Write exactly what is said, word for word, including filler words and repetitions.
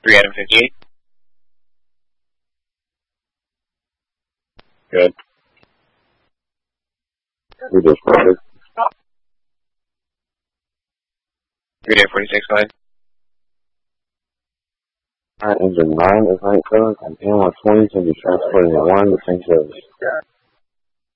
three Adam fifty-eight. Good. We just started. three Day forty-six, go ahead. Alright, engine nine is night code, and P M one twenty can be transported in one to Saint Louis.